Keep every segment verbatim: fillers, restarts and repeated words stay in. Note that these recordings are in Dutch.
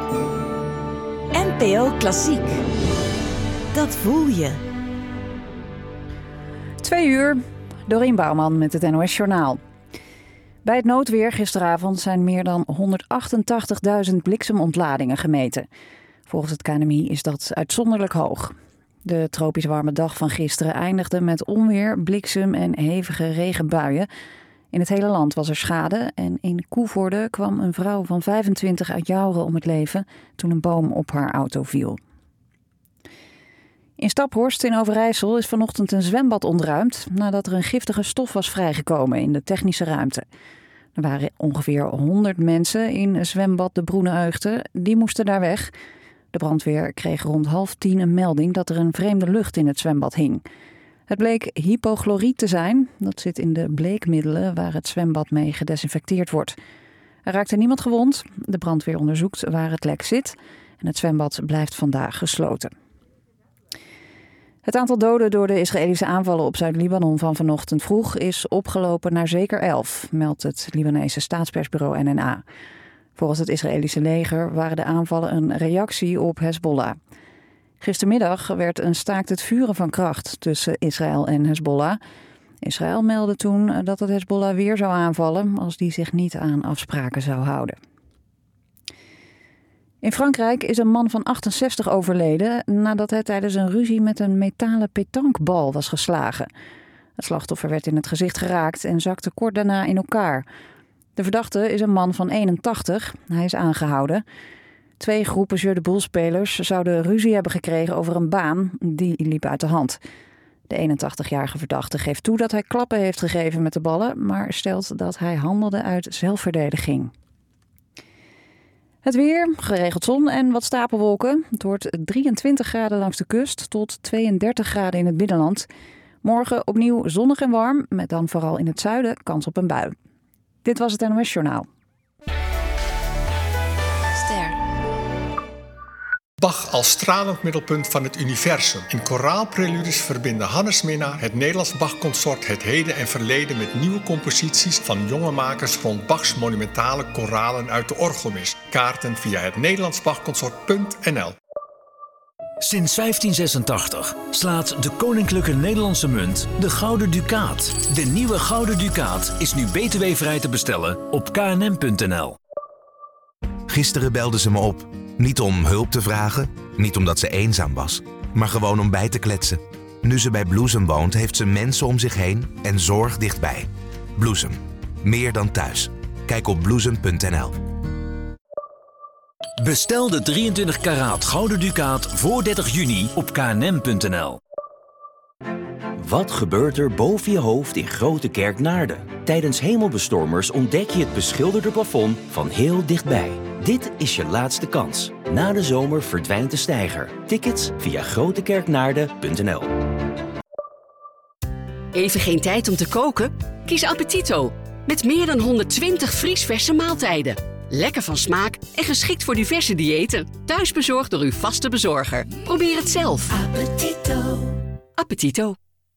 N P O Klassiek. Dat voel je. Twee uur, Dorien Bouwman met het N O S-journaal. Bij het noodweer gisteravond zijn meer dan honderdachtentachtigduizend bliksemontladingen gemeten. Volgens het K N M I is dat uitzonderlijk hoog. De tropisch warme dag van gisteren eindigde met onweer, bliksem en hevige regenbuien. In het hele land was er schade en in Koevoorde kwam een vrouw van vijfentwintig uit Jouren om het leven toen een boom op haar auto viel. In Staphorst in Overijssel is vanochtend een zwembad ontruimd nadat er een giftige stof was vrijgekomen in de technische ruimte. Er waren ongeveer honderd mensen in zwembad De Broene Eugte, die moesten daar weg. De brandweer kreeg rond half tien een melding dat er een vreemde lucht in het zwembad hing. Het bleek hypochloriet te zijn. Dat zit in de bleekmiddelen waar het zwembad mee gedesinfecteerd wordt. Er raakte niemand gewond. De brandweer onderzoekt waar het lek zit. En het zwembad blijft vandaag gesloten. Het aantal doden door de Israëlische aanvallen op Zuid-Libanon van vanochtend vroeg is opgelopen naar zeker elf, meldt het Libanese staatspersbureau N N A. Volgens het Israëlische leger waren de aanvallen een reactie op Hezbollah. Gistermiddag werd een staakt het vuren van kracht tussen Israël en Hezbollah. Israël meldde toen dat het Hezbollah weer zou aanvallen als die zich niet aan afspraken zou houden. In Frankrijk is een man van achtenzestig overleden nadat hij tijdens een ruzie met een metalen pétanquebal was geslagen. Het slachtoffer werd in het gezicht geraakt en zakte kort daarna in elkaar. De verdachte is een man van eenentachtig. Hij is aangehouden. Twee groepen Jeu de Boule-spelers zouden ruzie hebben gekregen over een baan. Die liep uit de hand. De eenentachtigjarige verdachte geeft toe dat hij klappen heeft gegeven met de ballen, maar stelt dat hij handelde uit zelfverdediging. Het weer, geregeld zon en wat stapelwolken. Het wordt drieëntwintig graden langs de kust tot tweeëndertig graden in het binnenland. Morgen opnieuw zonnig en warm, met dan vooral in het zuiden kans op een bui. Dit was het N O S-journaal. Ster. Bach als stralend middelpunt van het universum. In koraalpreludes verbinden Hannes Minnaar, het Nederlands Bach-consort, het heden en verleden met nieuwe composities van jonge makers rond Bachs monumentale koralen uit de orgelmis. Kaarten via het nederlands bachconsort punt n l. Sinds vijftien zesentachtig slaat de Koninklijke Nederlandse Munt de Gouden Ducaat. De nieuwe Gouden Ducaat is nu B T W-vrij te bestellen op k n m punt n l. Gisteren belde ze me op. Niet om hulp te vragen, niet omdat ze eenzaam was, maar gewoon om bij te kletsen. Nu ze bij Bloesem woont, heeft ze mensen om zich heen en zorg dichtbij. Bloesem. Meer dan thuis. Kijk op bloesem punt n l. Bestel de drieëntwintig karaat Gouden Ducaat voor dertig juni op k n m punt n l. Wat gebeurt er boven je hoofd in Grote Kerk Naarden? Tijdens hemelbestormers ontdek je het beschilderde plafond van heel dichtbij. Dit is je laatste kans. Na de zomer verdwijnt de steiger. Tickets via grotekerknaarden punt n l. Even geen tijd om te koken? Kies Appetito. Met meer dan honderdtwintig vriesverse maaltijden. Lekker van smaak en geschikt voor diverse diëten. Thuisbezorgd door uw vaste bezorger. Probeer het zelf. Appetito. Appetito.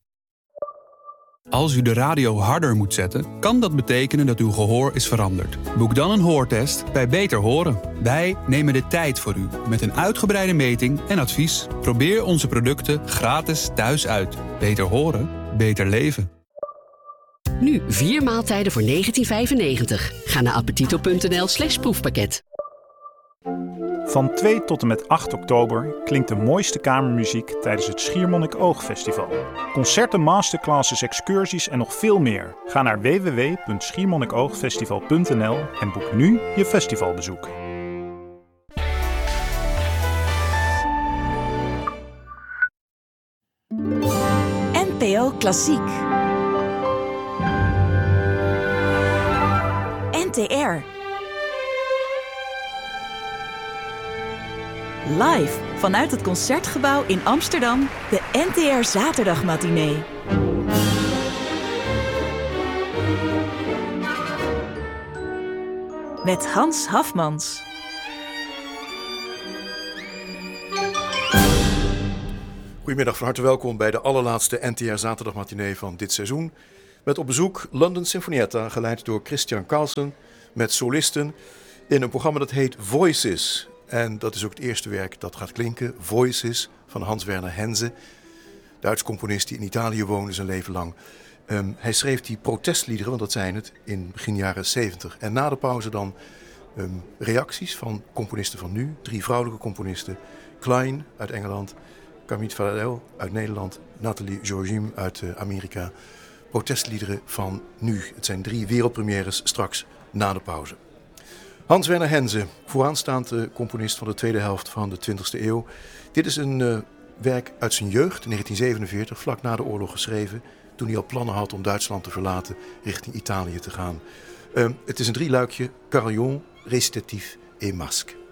Als u de radio harder moet zetten, kan dat betekenen dat uw gehoor is veranderd. Boek dan een hoortest bij Beter Horen. Wij nemen de tijd voor u met een uitgebreide meting en advies. Probeer onze producten gratis thuis uit. Beter horen, beter leven. Nu vier maaltijden voor negentien vijfennegentig. Ga naar appetito punt n l slash proefpakket. Van twee tot en met acht oktober klinkt de mooiste kamermuziek tijdens het Schiermonnikoog-festival. Concerten, masterclasses, excursies en nog veel meer. Ga naar w w w punt schiermonnikoogfestival punt n l en boek nu je festivalbezoek. N P O Klassiek. N T R. Live vanuit het Concertgebouw in Amsterdam, de N T R Zaterdagmatinee. Met Hans Hafmans. Goedemiddag, van harte welkom bij de allerlaatste N T R Zaterdagmatinee van dit seizoen. Met op bezoek London Sinfonietta, geleid door Christian Carlsen, met solisten in een programma dat heet Voices. En dat is ook het eerste werk dat gaat klinken. Voices van Hans Werner Henze. Duits componist die in Italië woonde zijn leven lang. Um, hij schreef die protestliederen, want dat zijn het, in begin jaren zeventig. En na de pauze dan um, reacties van componisten van nu. Drie vrouwelijke componisten. Klein uit Engeland, Camille Faradel uit Nederland, Nathalie Georgim uit uh, Amerika. Protestliederen van nu. Het zijn drie wereldpremières straks na de pauze. Hans Werner Henze, vooraanstaand uh, componist van de tweede helft van de twintigste eeuw. Dit is een uh, werk uit zijn jeugd, negentien zevenenveertig, vlak na de oorlog geschreven. Toen hij al plannen had om Duitsland te verlaten, richting Italië te gaan. Uh, het is een drieluikje, carillon, recitatief et masque.